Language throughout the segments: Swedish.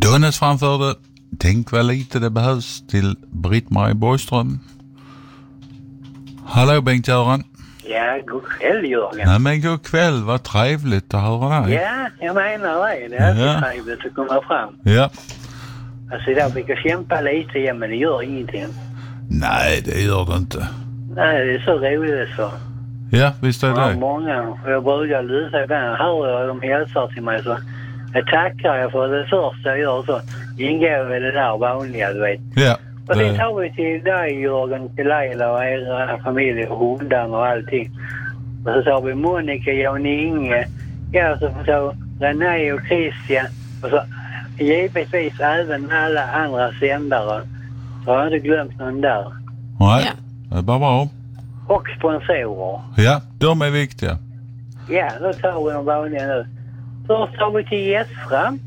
Donnes framförde Tänk vad lite det behövs till Britt-Marie Borgström. Hallå Bengt-Göran. Ja, god kväll Jörgen. Nej men god kväll, vad trevligt att höra dig. Ja, jag menar det. Det är alltid trevligt att komma fram. Ja. Alltså idag fick jag kämpa lite igen, men det gör ingenting. Nej, det gör det inte. Nej, det är så roligt så. Ja, visst är det. Många, och jag brukar lysa ibland. Hör jag de hälsar till mig så jag tackar jag för det första jag gör så. Ingår väl det där vanliga, du vet. Ja. Och sen tar vi till dig Jörgen, till Leila och era familj och hundarna och allting. Och så tar vi Monica, Jan Inge, ja så René och Christian. Och så givetvis även alla andra sändare. Så har jag inte glömt någon där. Nej, det är bara bra. Och sponsorer. Ja, de är viktiga. Ja, då tar vi de vanliga nu. Först tar vi till Gästfram.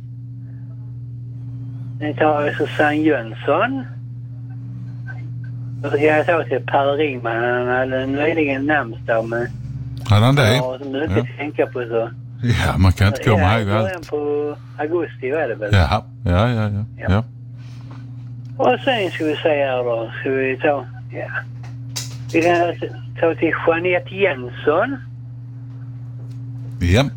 Sen tar vi Susanne Jönsson. Och så kan jag ta till Per Ringman. Han hade nyligen namnsdag, men Hade han det? ja, som du inte tänka på så. Ja, man kan inte komma ihåg allt. Ja, på augusti var det väl? Ja, ja. Och sen ska vi säga då, ska vi ta, ja. Vi kan ta till Jeanette Jensson. Ja.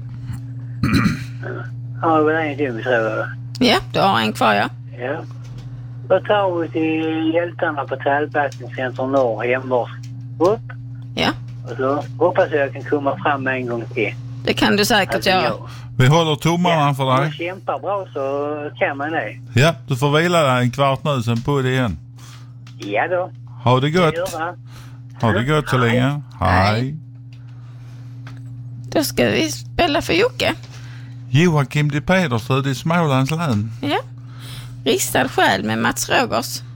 Ja, det var en till vi tror jag. Ja, du har en kvar, ja. Ja. Då tar vi till hjältarna på Tallbackenscentrum Norr, hemvård. Upp. Ja. Och så hoppas jag kan komma fram en gång till. Det kan du säkert göra. Vi håller tummarna för Om man dig. kämpar bra så kan man det. Ja, du får vila dig en kvart nu, sen på det igen. Ja då. Ha det gott. Ha det gott så länge. Hej. Då ska vi spela för Jocke. Joakim de Pedersrud i Smålands län. Ja. Ristad själ med Mats Rogers.